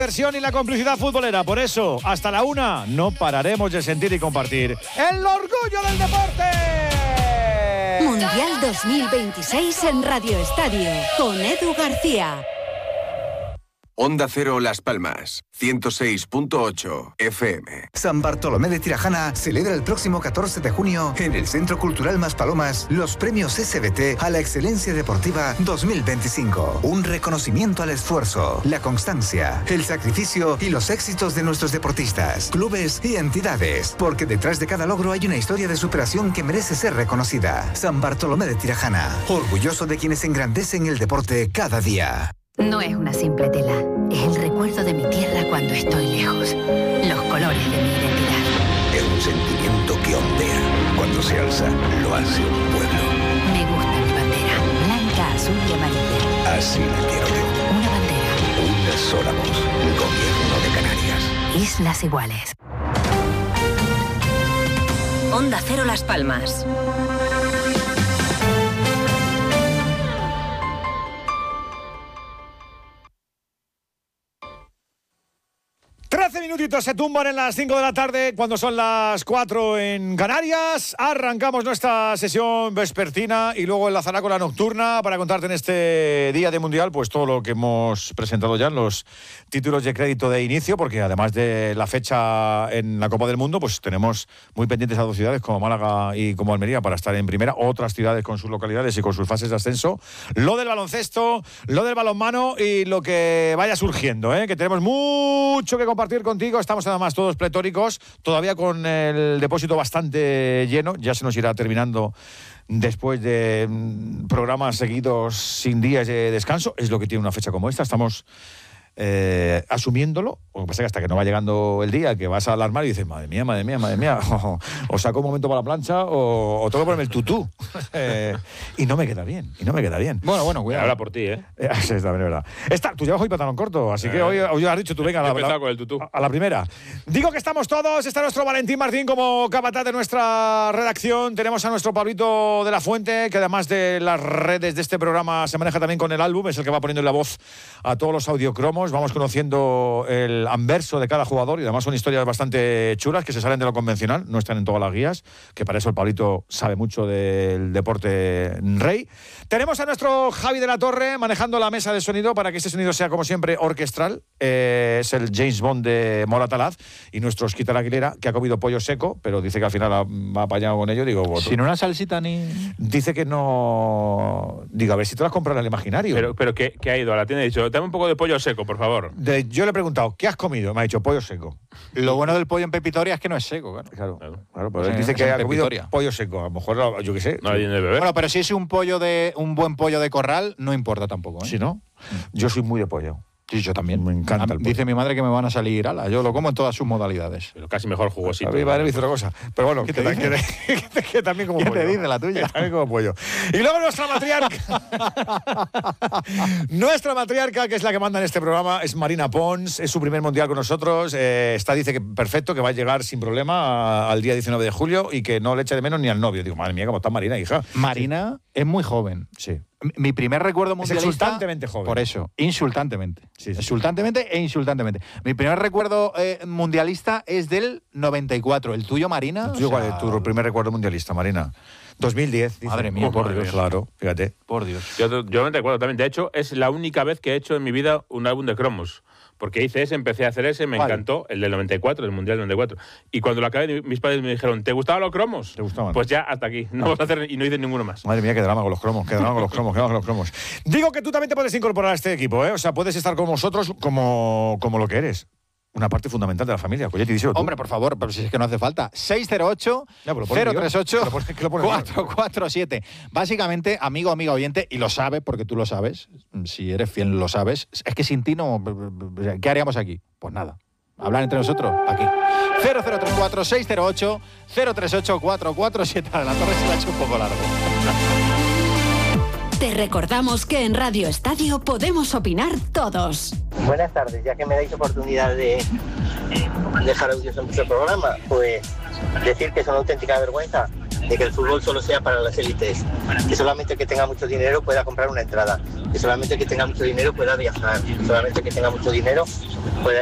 Diversión y la complicidad futbolera. Por eso, hasta la 1 no pararemos de sentir y compartir el orgullo del deporte. Mundial 2026 en Radio Estadio con Edu García. Onda Cero Las Palmas, 106.8 FM. San Bartolomé de Tirajana celebra el próximo 14 de junio en el Centro Cultural Maspalomas los premios SBT a la excelencia deportiva 2025. Un reconocimiento al esfuerzo, la constancia, el sacrificio y los éxitos de nuestros deportistas, clubes y entidades, porque detrás de cada logro hay una historia de superación que merece ser reconocida. San Bartolomé de Tirajana, orgulloso de quienes engrandecen el deporte cada día. No es una simple tela, es el recuerdo de mi tierra cuando estoy lejos. Los colores de mi identidad. Es un sentimiento que ondea. Cuando se alza, lo hace un pueblo. Me gusta mi bandera, blanca, azul y amarilla. Así la quiero yo. Una bandera. Una sola voz. Gobierno de Canarias. Islas Iguales. Onda Cero Las Palmas. Minutitos se tumban en las 5 de la tarde cuando son las 4 en Canarias. Arrancamos nuestra sesión vespertina y luego enlazará con la nocturna para contarte en este día de Mundial pues todo lo que hemos presentado ya en los títulos de crédito de inicio, porque además de la fecha en la Copa del Mundo pues tenemos muy pendientes a dos ciudades como Málaga y como Almería para estar en primera, otras ciudades con sus localidades y con sus fases de ascenso, lo del baloncesto, lo del balonmano y lo que vaya surgiendo, que tenemos mucho que compartir contigo. Estamos además todos pletóricos, todavía con el depósito bastante lleno. Ya se nos irá terminando después de programas seguidos sin días de descanso. Es lo que tiene una fecha como esta. Estamos asumiéndolo. Lo que pasa es que hasta que no va llegando el día que vas al armario y dices, madre mía, o saco un momento para la plancha o tengo que ponerme el tutú. Y no me queda bien. Bueno, cuidado. Habla por ti, Sí, es verdad. Tú llevas hoy pantalón corto, así que hoy has dicho tú, venga, con el tutú. A la primera. Digo que estamos todos, está nuestro Valentín Martín como capataz de nuestra redacción, tenemos a nuestro Pablito de la Fuente, que además de las redes de este programa se maneja también con el álbum, es el que va poniendo la voz a todos los audiocromos, vamos conociendo el anverso de cada jugador y además son historias bastante chulas que se salen de lo convencional, no están en todas las guías, que para eso el Pablito sabe mucho del deporte rey. Tenemos a nuestro Javi de la Torre manejando la mesa de sonido para que este sonido sea como siempre orquestral, es el James Bond de Moratalaz y nuestro Osquitar Aguilera, que ha comido pollo seco, pero dice que al final va apañado con ello, digo... Sin una salsita ni... Dice que no... Digo, a ver si te las compras en el imaginario. Pero que ha ido a la tienda y ha dicho, dame un poco de pollo seco, por favor. Yo le he preguntado, ¿qué has comido? Me ha dicho pollo seco. Lo bueno del pollo en Pepitoria es que no es seco, claro. Pero él dice que ha comido pollo seco. A lo mejor, yo qué sé. No, bueno, pero si es un buen pollo de corral, no importa tampoco. Sí, ¿no? Yo soy muy de pollo. Sí, yo también. Me encanta el pollo. Dice mi madre que me van a salir alas. Yo lo como en todas sus modalidades. Pero casi mejor jugosito. A mi madre me dice otra cosa. Pero bueno, que también como pollo. ¿Qué te dice la tuya? También como pollo. Y luego nuestra matriarca. Nuestra matriarca, que es la que manda en este programa, es Marina Pons. Es su primer mundial con nosotros. Dice que perfecto, que va a llegar sin problema al día 19 de julio y que no le eche de menos ni al novio. Digo, madre mía, ¿cómo está Marina, hija? Marina es muy joven. Sí. Mi primer recuerdo mundialista... Es insultantemente joven. Por eso, insultantemente. Sí. Insultantemente e insultantemente. Mi primer recuerdo mundialista es del 94. ¿El tuyo, Marina? ¿Cuál es tu primer recuerdo mundialista, Marina? 2010. Dice. Madre mía, por Dios. Claro, fíjate. Por Dios. Yo me recuerdo también. De hecho, es la única vez que he hecho en mi vida un álbum de cromos. Porque hice ese, empecé a hacer ese, me encantó, el del 94, el Mundial del 94. Y cuando lo acabé, mis padres me dijeron, ¿te gustaban los cromos? ¿Te gustaban? Pues ya, hasta aquí. No vamos a hacer y no hice ninguno más. Madre mía, qué drama con los cromos, Digo que tú también te puedes incorporar a este equipo, O sea, puedes estar con nosotros como lo que eres. Una parte fundamental de la familia. Hombre, por favor, pero si es que no hace falta. 608-038-447. Básicamente, amigo oyente, y lo sabes, porque tú lo sabes, si eres fiel lo sabes, es que sin ti no... ¿Qué haríamos aquí? Pues nada. Hablar entre nosotros, aquí. 0034-608-038-447. La torre se la ha hecho un poco largo. Te recordamos que en Radio Estadio podemos opinar todos. Buenas tardes, ya que me dais oportunidad de dejar audios en vuestro programa, pues decir que es una auténtica vergüenza de que el fútbol solo sea para las élites, que solamente el que tenga mucho dinero pueda comprar una entrada, que solamente el que tenga mucho dinero pueda viajar, que solamente el que tenga mucho dinero pueda